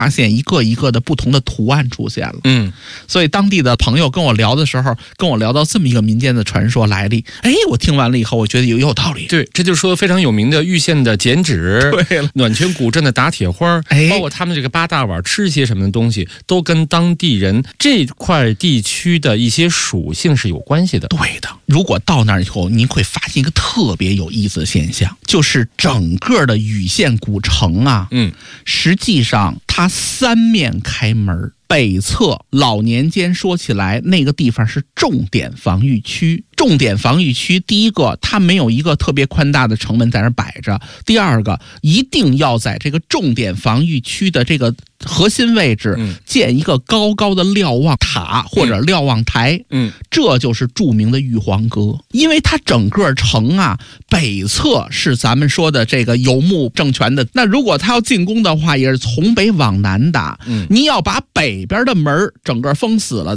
发现一个一个的不同的图案出现了。所以当地的朋友跟我聊的时候，跟我聊到这么一个民间的传说来历，我听完了以后，我觉得有道理。 对，这就是说非常有名的玉县的剪纸， 对了， 暖泉古镇的打铁花，包括他们这个八大碗吃些什么的东西，都跟当地人这块地区的一些属性是有关系的。 对的，如果到那儿以后，您会发现一个特别有意思的现象，就是整个的禹县古城啊，实际上它三面开门。北侧老年间说起来，那个地方是重点防御区。重点防御区，第一个，它没有一个特别宽大的城门在那摆着；第二个，一定要在这个重点防御区的这个核心位置建一个高高的瞭望塔或者瞭望台。这就是著名的玉皇阁。因为它整个城啊，北侧是咱们说的这个游牧政权的，那如果他要进攻的话，也是从北往南打。你要把北边的门整个封死了。